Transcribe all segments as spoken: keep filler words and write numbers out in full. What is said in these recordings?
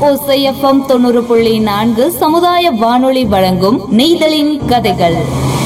ஓசை எஃப்எம் தொண்ணூறு புள்ளி நான்கு சமுதாய வானொலி வழங்கும் நெய்தலின் கதைகள்.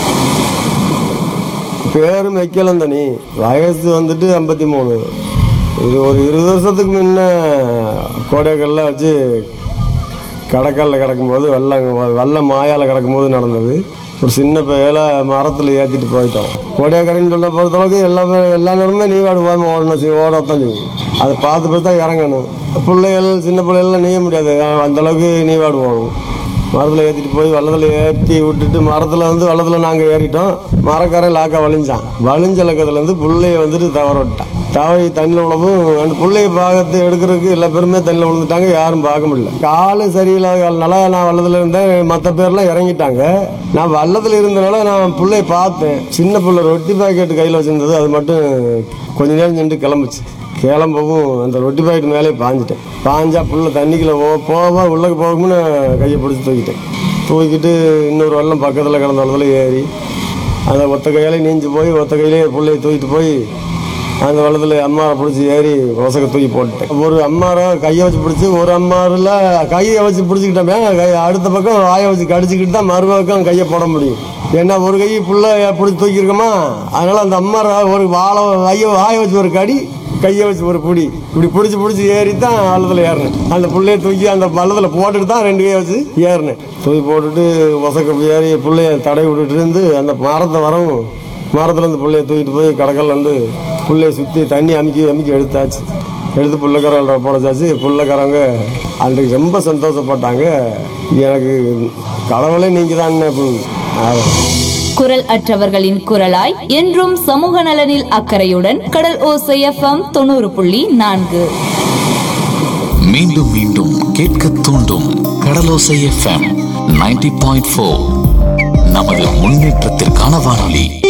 பேரும் வைக்கலாம் தனி. வயசு வந்துட்டு ஐம்பத்தி மூணு. இது ஒரு இருபது வருஷத்துக்கு முன்ன கோடைக்கல்ல வச்சு கடற்கல்ல கிடக்கும்போது வெள்ளம் வெள்ளம் மாயால் கிடக்கும்போது நடந்தது. ஒரு சின்ன பையில மரத்தில் ஏற்றிட்டு போயிட்டோம். கோடைக்கரைன்னு சொல்ல பொறுத்தளவுக்கு எல்லாமே எல்லா நேரமே நீவாடு போகாமல் ஓடணும், செய்யும் ஓடத்தான் செய்யும். அதை பார்த்து பார்த்து தான் இறங்கணும். பிள்ளைகள் சின்ன பிள்ளைகள்லாம் நீய முடியாது, அந்தளவுக்கு நீவாடு போகணும். மரத்தில் ஏற்றிட்டு போய் வெள்ளத்தில் ஏற்றி விட்டுட்டு மரத்தில் வந்து வெள்ளத்தில் நாங்கள் ஏறிட்டோம். மரக்கரை லாக்கா வலிஞ்சான். வலிஞ்ச லக்கத்துலேருந்து பிள்ளைய வந்துட்டு தவற விட்டான். தவறி தண்ணியில் விழவும் அந்த பிள்ளைய பாகத்தை எடுக்கிறதுக்கு எல்லா பேருமே தண்ணியில் விழுந்துட்டாங்க. யாரும் பார்க்க முடியல. காலும் சரியில்லாதனால நான் வெள்ளத்தில் இருந்தேன். மற்ற பேர்லாம் இறங்கிட்டாங்க. நான் வெள்ளத்தில் இருந்தனால நான் பிள்ளைய பார்த்தேன். சின்ன பிள்ளை ரொட்டி பாக்கெட்டு கையில் வச்சிருந்தது. அது மட்டும் கொஞ்ச நேரம் நின்று கிளம்புச்சு. கிளம்பவும் அந்த ரொட்டி பாக்கெட் மேலே பாஞ்சிட்டேன். பாஞ்சா புள்ள தண்ணிக்குள்ள போ போவா உள்ளக்கு போகும்னு கையை பிடிச்சி தூக்கிட்டேன். தூக்கிட்டு இன்னொரு வெள்ளம் பக்கத்தில் கிடந்த வெள்ளத்தில் ஏறி அந்த ஒத்த கையாலே நீஞ்சி போய் ஒத்த கையிலே பிள்ளைய தூக்கிட்டு போய் அந்த வெள்ளத்தில் அம்மாரை பிடிச்சி ஏறி ஒசக்க தூக்கி போட்டுட்டேன். ஒரு அம்மாரை கையை வச்சு பிடிச்சி ஒரு அம்மாரில் கையை வச்சு பிடிச்சிக்கிட்டோமே, கை அடுத்த பக்கம் வாயை வச்சு கடிச்சிக்கிட்டு தான் மறுபக்கம் கையை போட முடியும். ஏன்னா ஒரு கை புள்ள பிடிச்சி தூக்கியிருக்கோமா, அதனால அந்த அம்மாரை ஒரு வாழை கையை வாயை வச்சு ஒரு கடி, கையை வச்சு ஒரு பிடி, இப்படி பிடிச்சி பிடிச்சி ஏறி தான் வள்ளத்தில் ஏறினேன். அந்த பிள்ளைய தூக்கி அந்த வள்ளத்தில் போட்டுட்டு தான் ரெண்டு கையை வச்சு ஏறினேன். தூக்கி போட்டுட்டு ஒசக்க ஏறி பிள்ளைய தடை விட்டுட்டு இருந்து அந்த மரத்தை வரவும் மரத்துலேருந்து பிள்ளைய தூக்கிட்டு போய் கடற்கல்ல வந்து பிள்ளைய சுற்றி தண்ணி அமுக்கி அமுக்கி எடுத்தாச்சு. எடுத்து புள்ளக்கரை போடச்சாச்சு. புள்ளக்காரங்க அன்றைக்கு ரொம்ப சந்தோஷப்பட்டாங்க. எனக்கு கடவுளே நீங்கள் தான். குரல் அற்றவர்களின் குரலாய் என்றும் சமூக நலனில் அக்கறையுடன் கடல் ஓசை எஃப்எம் தொண்ணூறு புள்ளி நான்கு. மீண்டும் மீண்டும் கேட்க தூண்டும் கடலோசை எஃப்எம் தொண்ணூறு புள்ளி நான்கு. நமது முன்னேற்றத்திற்கான வானொலி.